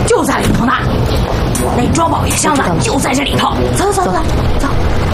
就在里头呢。那装宝贝箱子就在这里头。走走走走。